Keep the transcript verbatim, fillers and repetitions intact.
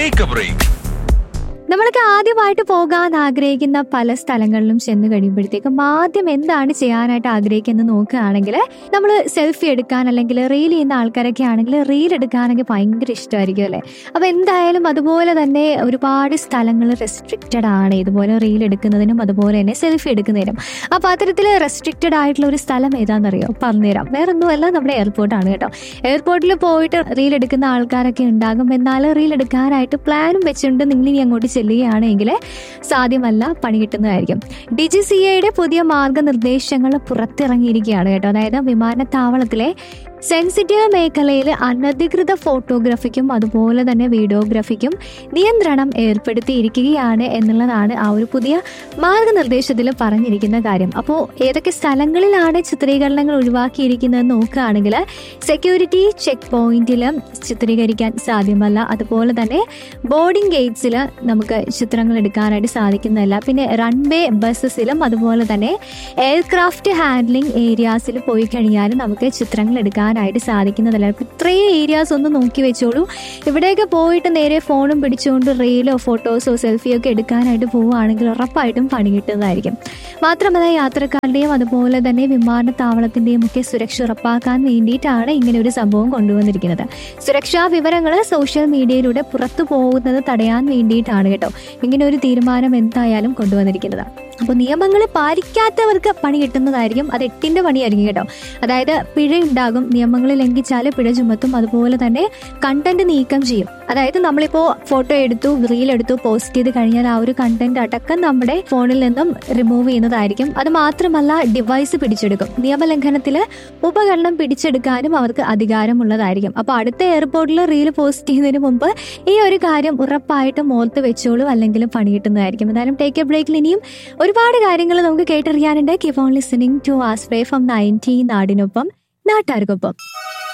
Take a break. നമ്മളൊക്കെ ആദ്യമായിട്ട് പോകാൻ ആഗ്രഹിക്കുന്ന പല സ്ഥലങ്ങളിലും ചെന്ന് കഴിയുമ്പോഴത്തേക്കും ആദ്യം എന്താണ് ചെയ്യാനായിട്ട് ആഗ്രഹിക്കുന്നത് നോക്കുകയാണെങ്കിൽ നമ്മൾ സെൽഫി എടുക്കാൻ അല്ലെങ്കിൽ റീൽ ചെയ്യുന്ന ആൾക്കാരൊക്കെ ആണെങ്കിൽ റീൽ എടുക്കാനൊക്കെ ഭയങ്കര ഇഷ്ടമായിരിക്കും അല്ലേ. അപ്പോൾ എന്തായാലും അതുപോലെ തന്നെ ഒരുപാട് സ്ഥലങ്ങൾ റെസ്ട്രിക്റ്റഡ് ആണ് ഇതുപോലെ റീൽ എടുക്കുന്നതിനും അതുപോലെ തന്നെ സെൽഫി എടുക്കുന്നതിനും. അപ്പോൾ അത്തരത്തിൽ റെസ്ട്രിക്റ്റഡ് ആയിട്ടുള്ള ഒരു സ്ഥലം ഏതാണെന്നറിയോ? പറഞ്ഞുതരാം. വേറെ ഒന്നുമല്ല, നമ്മുടെ എയർപോർട്ടാണ് കേട്ടോ. എയർപോർട്ടിൽ പോയിട്ട് റീൽ എടുക്കുന്ന ആൾക്കാരൊക്കെ ഉണ്ടാകും. എന്നാൽ റീൽ എടുക്കാനായിട്ട് പ്ലാനും വെച്ചിട്ടുണ്ട് നിങ്ങൾ ഇനി അങ്ങോട്ട് ചെല്ലുകയാണെങ്കിൽ സാധ്യമല്ല, പണി കിട്ടുന്നതായിരിക്കും. ഡി ജി സി എയുടെ പുതിയ മാർഗനിർദ്ദേശങ്ങൾ പുറത്തിറങ്ങിയിരിക്കുകയാണ് കേട്ടോ. അതായത് വിമാനത്താവളത്തിലെ സെൻസിറ്റീവ് മേഖലയിൽ അനധികൃത ഫോട്ടോഗ്രാഫിക്കും അതുപോലെ തന്നെ വീഡിയോഗ്രാഫിക്കും നിയന്ത്രണം ഏർപ്പെടുത്തിയിരിക്കുകയാണ് എന്നുള്ളതാണ് ആ ഒരു പുതിയ മാർഗനിർദ്ദേശത്തിൽ പറഞ്ഞിരിക്കുന്ന കാര്യം. അപ്പോൾ ഏതൊക്കെ സ്ഥലങ്ങളിലാണ് ചിത്രീകരണങ്ങൾ ഒഴിവാക്കിയിരിക്കുന്നത് നോക്കുകയാണെങ്കിൽ സെക്യൂരിറ്റി ചെക്ക് പോയിന്റിൽ ചിത്രീകരിക്കാൻ സാധ്യമല്ല, അതുപോലെ തന്നെ ബോർഡിംഗ് ഗേറ്റ്സിൽ നമുക്ക് ചിത്രങ്ങൾ എടുക്കാനായിട്ട് സാധിക്കുന്നതല്ല, പിന്നെ റൺവേ ബസ്സസിലും അതുപോലെ തന്നെ എയർക്രാഫ്റ്റ് ഹാൻഡ്ലിംഗ് ഏരിയാസിൽ പോയി കഴിഞ്ഞാൽ നമുക്ക് ചിത്രങ്ങൾ എടുക്കാൻ ായിട്ട് സാധിക്കുന്നതല്ല. ഇത്രയും ഏരിയാസ് ഒന്ന് നോക്കി വെച്ചോളൂ. ഇവിടെയൊക്കെ പോയിട്ട് നേരെ ഫോണും പിടിച്ചുകൊണ്ട് റീലോ ഫോട്ടോസോ സെൽഫിയോ ഒക്കെ എടുക്കാനായിട്ട് പോവുകയാണെങ്കിൽ ഉറപ്പായിട്ടും പണി കിട്ടുന്നതായിരിക്കും. മാത്രമല്ല യാത്രക്കാരുടെയും അതുപോലെ തന്നെ വിമാനത്താവളത്തിന്റെയും ഒക്കെ സുരക്ഷ ഉറപ്പാക്കാൻ വേണ്ടിയിട്ടാണ് ഇങ്ങനെ ഒരു സംഭവം കൊണ്ടുവന്നിരിക്കുന്നത്. സുരക്ഷാ വിവരങ്ങൾ സോഷ്യൽ മീഡിയയിലൂടെ പുറത്തു പോകുന്നത് തടയാൻ വേണ്ടിയിട്ടാണ് കേട്ടോ ഇങ്ങനെ ഒരു തീരുമാനം എന്തായാലും കൊണ്ടുവന്നിരിക്കുന്നത്. അപ്പോൾ നിയമങ്ങൾ പാലിക്കാത്തവർക്ക് പണി കിട്ടുന്നതായിരിക്കും. അത് എട്ടിന്റെ പണിയായിരിക്കും കേട്ടോ. അതായത് പിഴ ഉണ്ടാകും, നിയമങ്ങൾ ലംഘിച്ചാൽ പിഴ ചുമത്തും, അതുപോലെ തന്നെ കണ്ടന്റ് നീക്കം ചെയ്യും. അതായത് നമ്മളിപ്പോൾ ഫോട്ടോ എടുത്തു, റീൽ എടുത്തു, പോസ്റ്റ് ചെയ്ത് കഴിഞ്ഞാൽ ആ ഒരു കണ്ടന്റ് അടക്കം നമ്മുടെ ഫോണിൽ നിന്നും റിമൂവ് ചെയ്യുന്നതായിരിക്കും. അത് മാത്രമല്ല ഡിവൈസ് പിടിച്ചെടുക്കും. നിയമലംഘനത്തിൽ ഉപകരണം പിടിച്ചെടുക്കാനും അവർക്ക് അധികാരമുള്ളതായിരിക്കും. അപ്പോൾ അടുത്ത എയർപോർട്ടിൽ റീൽ പോസ്റ്റ് ചെയ്യുന്നതിന് മുമ്പ് ഈ ഒരു കാര്യം ഉറപ്പായിട്ടും ഓർത്ത് വെച്ചോളൂ, അല്ലെങ്കിൽ പണി കിട്ടുന്നതായിരിക്കും. എന്തായാലും ടേക്ക് എ ബ്രേക്കിൽ ഇനിയും ഒരുപാട് കാര്യങ്ങൾ നമുക്ക് കേട്ടറിയാനുണ്ട്. Keep on listening to ആസ്പ്രേ from ninety നാടിനൊപ്പം നാട്ടാർക്കൊപ്പം.